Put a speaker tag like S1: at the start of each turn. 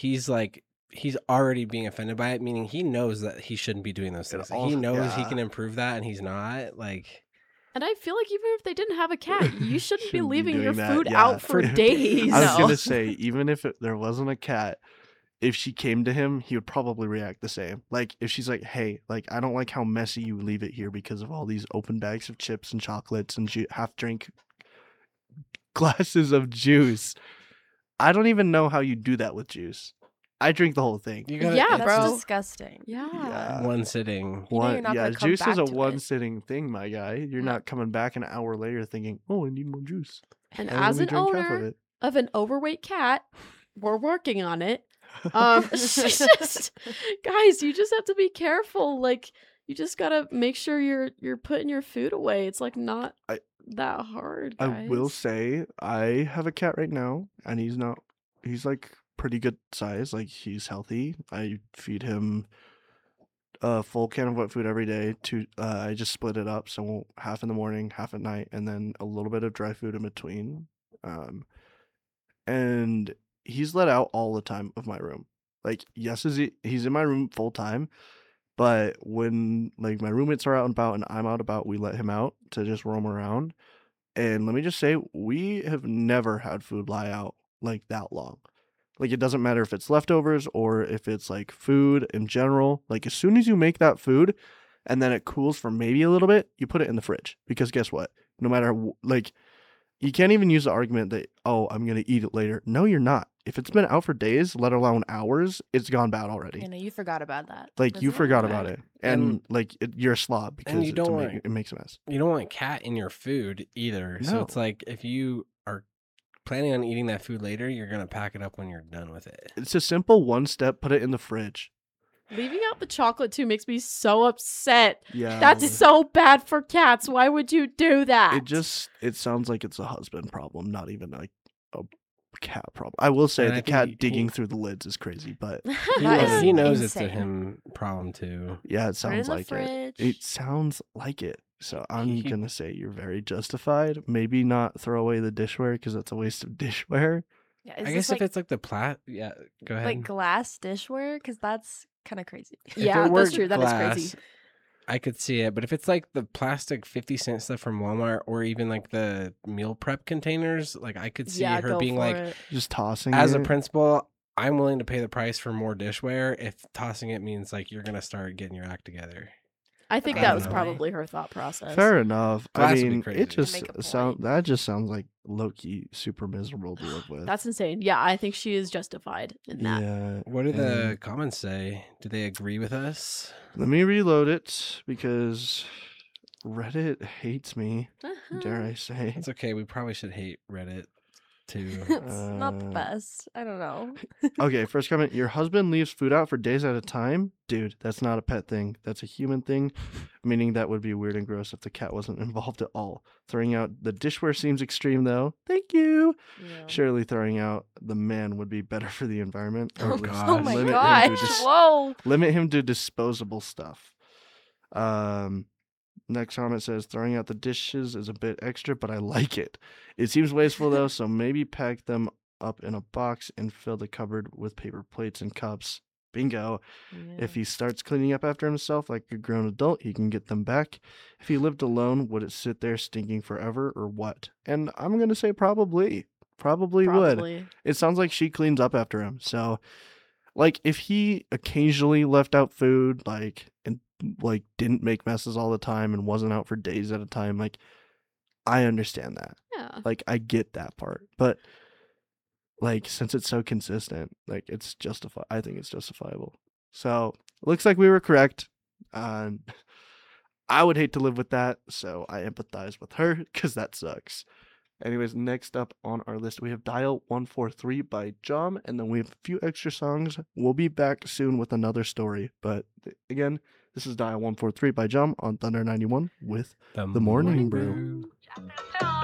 S1: he's already being offended by it, meaning he knows that he shouldn't be doing those things. He knows he can improve that, and he's not like.
S2: And I feel like even if they didn't have a cat, you shouldn't be leaving your
S3: doing that,
S2: food
S3: yeah.
S2: out for days.
S3: I was gonna say, even if there wasn't a cat, if she came to him, he would probably react the same. Like if she's like, "Hey, like I don't like how messy you leave it here because of all these open bags of chips and chocolates and half-drink glasses of juice." I don't even know how you do that with juice. I drink the whole thing.
S2: Yeah,
S4: That's
S2: bro.
S4: disgusting.
S2: Yeah.
S1: One sitting.
S4: You know you're not gonna come
S3: juice is
S4: back
S3: a
S4: to it.
S3: one-sitting thing, my guy. You're not coming back an hour later thinking, "Oh, I need more juice."
S2: And
S3: And
S2: as
S3: let me
S2: an
S3: drink half of
S2: owner
S3: it.
S2: of an overweight cat, we're working on it. Guys, you just have to be careful. Like, you just gotta make sure you're putting your food away. It's like not that hard, guys.
S3: I will say I have a cat right now, and he's like pretty good size. Like he's healthy. I feed him a full can of wet food every day. I just split it up, so half in the morning, half at night, and then a little bit of dry food in between. And he's let out all the time of my room. Like, yes, he's in my room full time, but when like my roommates are out and about and I'm out about, we let him out to just roam around. And let me just say, we have never had food lie out like that long. Like, it doesn't matter if it's leftovers or if it's like food in general. Like, as soon as you make that food and then it cools for maybe a little bit, you put it in the fridge. Because guess what? No matter, like, you can't even use the argument that, oh, I'm going to eat it later. No, you're not. If it's been out for days, let alone hours, it's gone bad already.
S4: You know, you forgot about that.
S3: Like, you forgot about
S1: Right.
S3: it. And like, you're a slob because it makes a mess.
S1: You don't want cat in your food either. So it's
S3: No.
S1: like if you are planning on eating that food later, you're going to pack it up when you're done with it.
S3: It's a simple one step. Put it in the fridge.
S2: Leaving out the chocolate too makes me so upset.
S3: Yeah.
S2: That's so bad for cats. Why would you do that?
S3: It sounds like it's a husband problem, not even like a cat problem. I will say
S1: And I
S3: the
S1: think
S3: cat digging through the lids is crazy, but
S1: He knows it's a
S4: insane.
S1: him problem too.
S3: yeah, it
S4: Put it
S3: sounds
S4: in the
S3: like it.
S4: fridge.
S3: It sounds like it. So I'm
S1: He-
S3: gonna say you're very justified. Maybe not throw away the dishware because that's a waste of dishware.
S4: Yeah,
S1: I guess if it's like the yeah, go ahead.
S4: like glass dishware, because that's kind of crazy.
S1: If
S2: Yeah,
S1: it were
S2: that's true. That is
S1: glass,
S2: crazy.
S1: I could see it, but if it's like the plastic 50-cent stuff from Walmart or even like the meal prep containers, like I could see
S2: Yeah,
S1: her
S2: go
S1: being
S2: for
S1: like,
S2: it.
S3: Just tossing
S1: as
S3: it.
S1: a principal, I'm willing to pay the price for more dishware if tossing it means like you're gonna start getting your act together.
S2: I think
S1: I
S2: that
S1: don't
S2: was
S1: know.
S2: probably her thought process.
S3: Fair enough.
S1: Glass
S3: I
S1: would be
S3: mean,
S1: crazy.
S3: it just
S4: Make a
S3: that just sounds like low key super miserable to live with.
S2: That's insane. Yeah, I think she is justified in that.
S3: Yeah.
S1: What do the
S3: and
S1: comments say? Do they agree with us?
S3: Let me reload it because Reddit hates me. Dare I say?
S1: It's okay. We probably should hate Reddit too.
S4: It's not the
S3: Uh,
S4: best. I don't know.
S3: Okay, first comment. Your husband leaves food out for days at a time? Dude, that's not a pet thing. That's a human thing, meaning that would be weird and gross if the cat wasn't involved at all. Throwing out the dishware seems extreme, though. Thank you.
S4: Yeah.
S3: Surely throwing out the man would be better for the environment. or
S1: Oh,
S3: at least
S1: God.
S4: Oh my
S3: limit him
S4: gosh.
S3: to
S4: Whoa.
S3: limit him to disposable stuff. Next comment says throwing out the dishes is a bit extra, but I like it. It seems wasteful though, so maybe pack them up in a box and fill the cupboard with paper plates and cups. Bingo. If he starts cleaning up after himself like a grown adult, he can get them back. If he lived alone, would it sit there stinking forever or what? And I'm going to say probably. Probably would.
S2: Probably.
S3: It sounds like she cleans up after him. So, like, if he occasionally left out food, like, and like didn't make messes all the time and wasn't out for days at a time, like, I understand that.
S2: Yeah.
S3: Like, I get that part. But, like, since it's so consistent, like, it's justified. I think it's justifiable. So, looks like we were correct. I would hate to live with that, so I empathize with her because that sucks. Anyways, next up on our list, we have Dial 143 by Jom, and then we have a few extra songs. We'll be back soon with another story. But again, this is Dial 143 by Jom on Thunder 91 with The Morning Brew.